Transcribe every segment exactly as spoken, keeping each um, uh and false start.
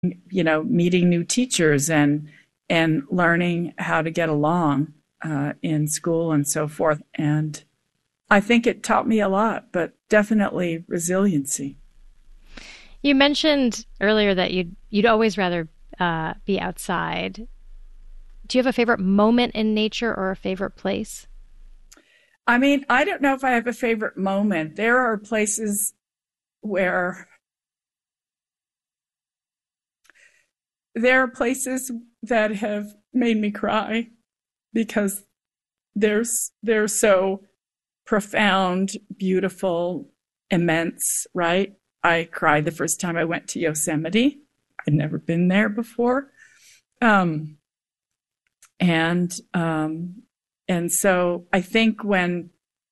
you know, meeting new teachers and and learning how to get along uh, in school and so forth. And I think it taught me a lot, but definitely resiliency. You mentioned earlier that you'd you'd always rather uh, be outside. Do you have a favorite moment in nature or a favorite place? I mean, I don't know if I have a favorite moment. There are places where there are places that have made me cry because they're they're so profound, beautiful, immense, right? I cried the first time I went to Yosemite. I'd never been there before. Um, and um, and so I think when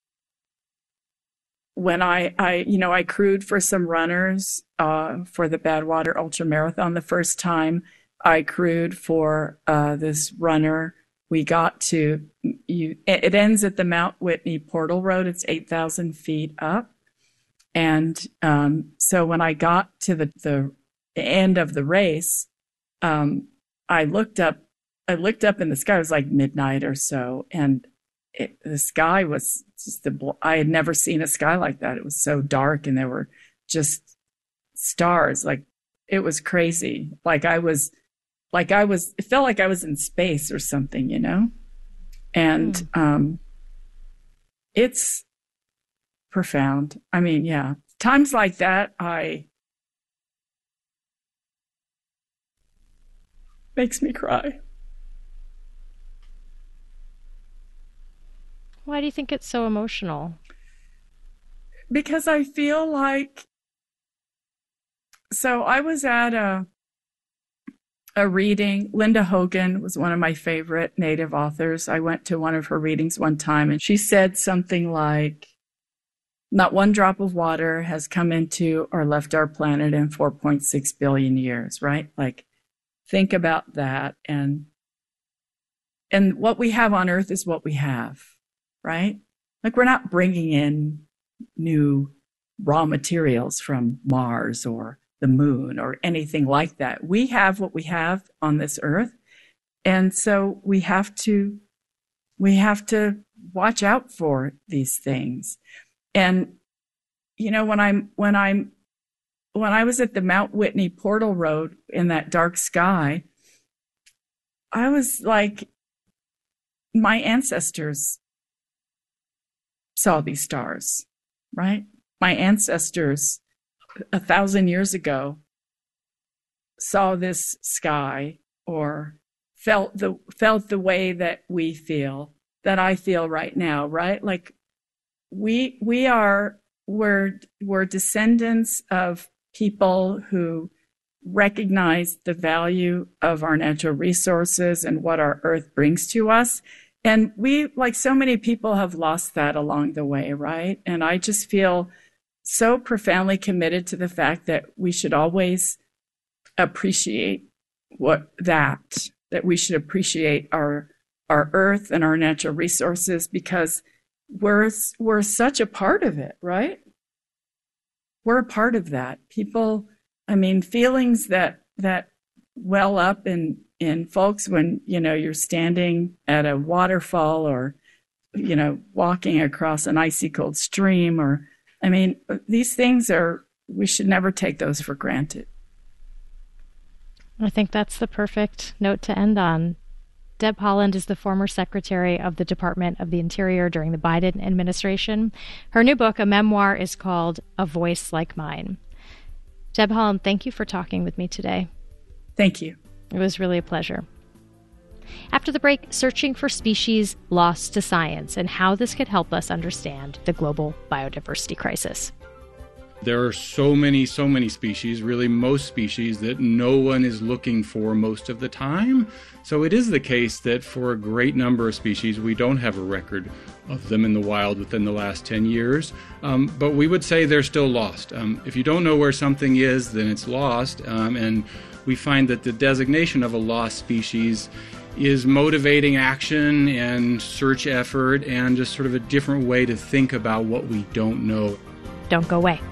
when I, I you know, I crewed for some runners uh, for the Badwater Ultra Marathon the first time. I crewed for uh, this runner. We got to, you, it ends at the Mount Whitney Portal Road. It's eight thousand feet up. And um, so when I got to the, the end of the race, um, I looked up, I looked up in the sky. It was like midnight or so. And it, the sky was just the, I had never seen a sky like that. It was so dark and there were just stars. Like it was crazy. Like I was, like I was, it felt like I was in space or something, you know? And mm. um, it's profound. I mean, yeah, times like that, I, makes me cry. Why do you think it's so emotional? Because I feel like, so I was at a, a reading. Linda Hogan was one of my favorite Native authors. I went to one of her readings one time and she said something like, not one drop of water has come into or left our planet in four point six billion years, right? Like, think about that. And, and what we have on Earth is what we have, right? Like, we're not bringing in new raw materials from Mars or the moon or anything like that. We have what we have on this Earth. And so we have to, we have to watch out for these things. And, you know, when I'm, when I'm, when I was at the Mount Whitney Portal Road in that dark sky, I was like, my ancestors saw these stars, right? My ancestors a thousand years ago saw this sky or felt the, felt the way that we feel, that I feel right now, right? Like, We we are we're we're descendants of people who recognize the value of our natural resources and what our Earth brings to us. And we, like so many people, have lost that along the way, right? And I just feel so profoundly committed to the fact that we should always appreciate what that, that we should appreciate our our Earth and our natural resources, because We're we're such a part of it, right? We're a part of that. People, I mean, feelings that that well up in in folks when, you know, you're standing at a waterfall or, you know, walking across an icy cold stream, or, I mean, these things are, we should never take those for granted. I think that's the perfect note to end on. Deb Haaland is the former Secretary of the Department of the Interior during the Biden administration. Her new book, a memoir, is called A Voice Like Mine. Deb Haaland, thank you for talking with me today. Thank you. It was really a pleasure. After the break, searching for species lost to science and how this could help us understand the global biodiversity crisis. There are so many, so many species, really most species, that no one is looking for most of the time. So it is the case that for a great number of species, we don't have a record of them in the wild within the last ten years. Um, but we would say they're still lost. Um, if you don't know where something is, then it's lost. Um, and we find that the designation of a lost species is motivating action and search effort and just sort of a different way to think about what we don't know. Don't go away.